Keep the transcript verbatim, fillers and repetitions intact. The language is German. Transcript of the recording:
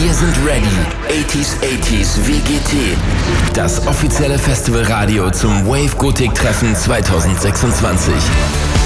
Wir sind ready. achtziger achtziger W G T. Das offizielle Festivalradio zum Wave Gothic Treffen zwanzig sechsundzwanzig.